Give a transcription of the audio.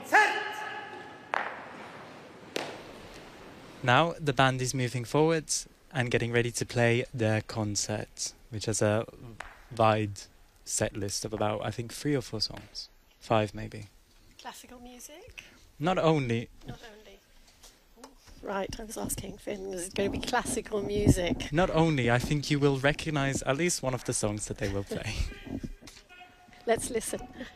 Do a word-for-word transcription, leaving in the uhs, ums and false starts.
Now the band is moving forward and getting ready to play their concert, which has a wide set list of about, I think, three or four songs. Five, maybe. Classical music? Not only. Not only. Right, I was asking Finn, is it going to be classical music? Not only, I think you will recognize at least one of the songs that they will play. Let's listen.